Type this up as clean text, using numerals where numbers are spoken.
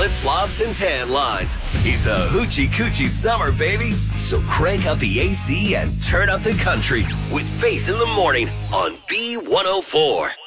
flip-flops and tan lines. It's a hoochie coochie summer, baby. So crank up the AC and turn up the country with Faith in the Morning on B104.